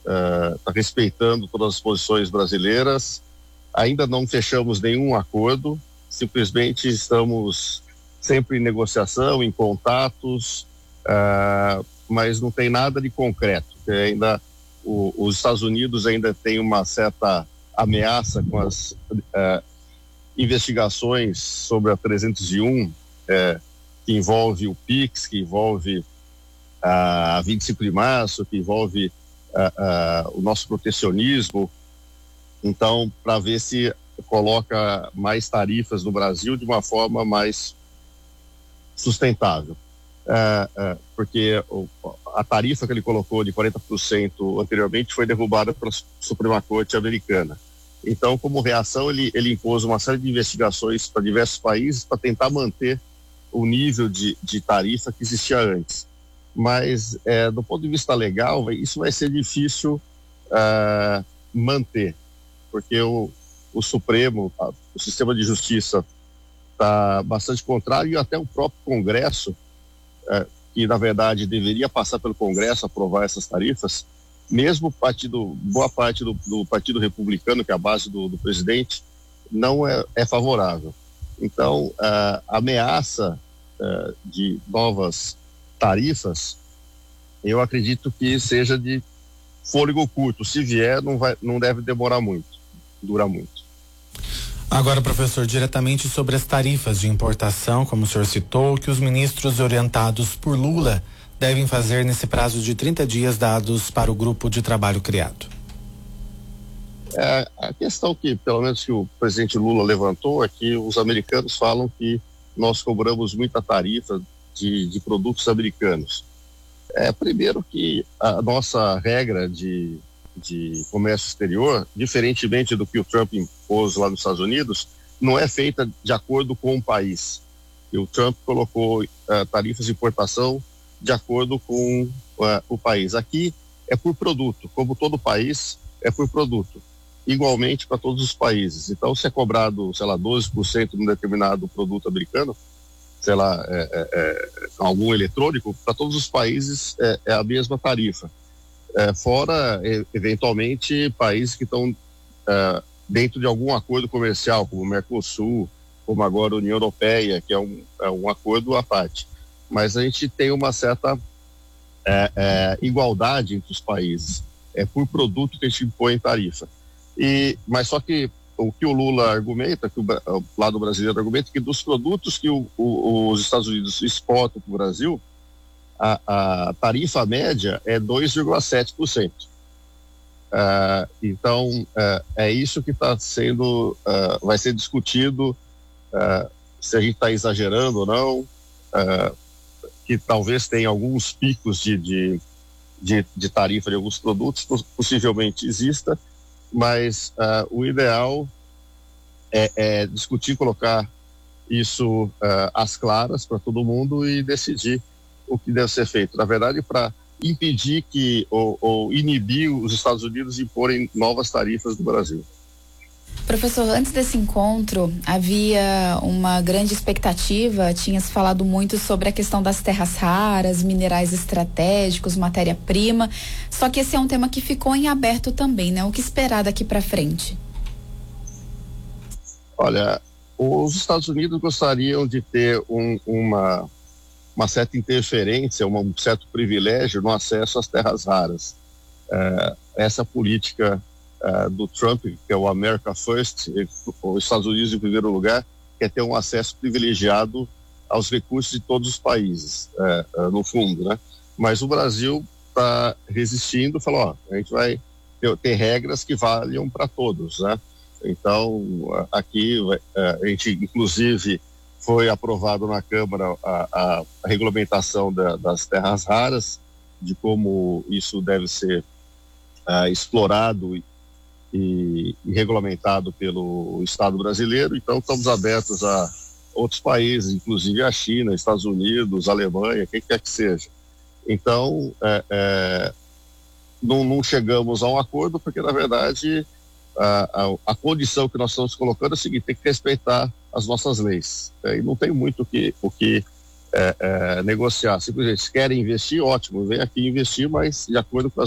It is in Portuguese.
está respeitando todas as posições brasileiras. Ainda não fechamos nenhum acordo, simplesmente estamos sempre em negociação, em contatos, mas não tem nada de concreto. Ainda os Estados Unidos ainda tem uma certa ameaça com as investigações sobre a 301, que envolve o PIX, que envolve a 25 de março, que envolve o nosso protecionismo. Então, para ver se coloca mais tarifas no Brasil de uma forma mais sustentável. Porque a tarifa que ele colocou de 40% anteriormente foi derrubada pela Suprema Corte americana. Então, como reação, ele impôs uma série de investigações para diversos países para tentar manter o nível de tarifa que existia antes. Mas, do ponto de vista legal, isso vai ser difícil manter, porque o Supremo, o sistema de justiça está bastante contrário, e até o próprio Congresso, que na verdade deveria passar pelo Congresso, aprovar essas tarifas, mesmo boa parte do Partido Republicano, que é a base do presidente, não é favorável. Então, a ameaça de novas tarifas, eu acredito que seja de fôlego curto. Se vier, não deve durar muito. Agora, professor, diretamente sobre as tarifas de importação, como o senhor citou, que os ministros orientados por Lula devem fazer nesse prazo de 30 dias dados para o grupo de trabalho criado. A questão que, pelo menos que o presidente Lula levantou, é que os americanos falam que nós cobramos muita tarifa de produtos americanos. Primeiro que a nossa regra de comércio exterior, diferentemente do que o Trump impôs lá nos Estados Unidos, não é feita de acordo com o país. E o Trump colocou tarifas de importação de acordo com o país. Aqui é por produto, como todo país é por produto, igualmente para todos os países. Então, se é cobrado, 12% num determinado produto americano, algum eletrônico, para todos os países é a mesma tarifa. Fora, eventualmente, países que estão dentro de algum acordo comercial, como o Mercosul, como agora a União Europeia, que é um acordo à parte. Mas a gente tem uma certa igualdade entre os países. É por produto que a gente impõe tarifa. Mas só que o que o Lula argumenta, que o lado brasileiro argumenta, que dos produtos que os Estados Unidos exportam para o Brasil, a tarifa média é 2,7%. Então, é isso que está sendo, vai ser discutido, se a gente está exagerando ou não, que talvez tenha alguns picos de tarifa de alguns produtos, possivelmente exista, mas o ideal é discutir, colocar isso às claras para todo mundo e decidir o que deve ser feito. Na verdade, para impedir ou inibir os Estados Unidos de imporem novas tarifas no Brasil. Professor, antes desse encontro, havia uma grande expectativa, tinha-se falado muito sobre a questão das terras raras, minerais estratégicos, matéria-prima, só que esse é um tema que ficou em aberto também, né? O que esperar daqui para frente? Olha, os Estados Unidos gostariam de ter uma certa interferência, um certo privilégio no acesso às terras raras. Essa política do Trump, que é o America First, os Estados Unidos em primeiro lugar, quer ter um acesso privilegiado aos recursos de todos os países, no fundo, né? Mas o Brasil está resistindo, falou, a gente vai ter regras que valham para todos, né? Então, aqui a gente, inclusive, foi aprovado na Câmara a regulamentação das terras raras, de como isso deve ser explorado e regulamentado pelo Estado brasileiro. Então, estamos abertos a outros países, inclusive a China, Estados Unidos, Alemanha, quem quer que seja. Então, não chegamos a um acordo, porque, na verdade, a condição que nós estamos colocando é a seguinte: tem que respeitar as nossas leis. E não tem muito o que negociar. Simplesmente, se querem investir, ótimo, vem aqui investir, mas de acordo com as